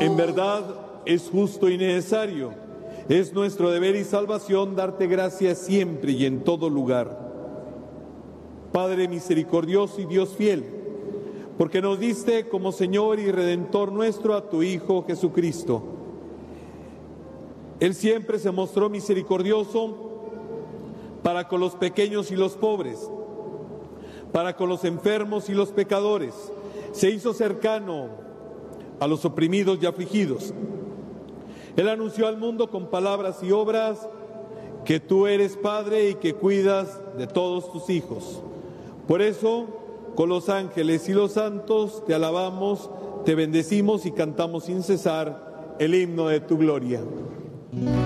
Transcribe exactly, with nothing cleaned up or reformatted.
En verdad es justo y necesario, es nuestro deber y salvación darte gracias siempre y en todo lugar. Padre misericordioso y Dios fiel, porque nos diste como Señor y Redentor nuestro a tu Hijo Jesucristo. Él siempre se mostró misericordioso para con los pequeños y los pobres, para con los enfermos y los pecadores. Se hizo cercano a los oprimidos y afligidos. Él anunció al mundo con palabras y obras que tú eres Padre y que cuidas de todos tus hijos. Por eso, con los ángeles y los santos, te alabamos, te bendecimos y cantamos sin cesar el himno de tu gloria.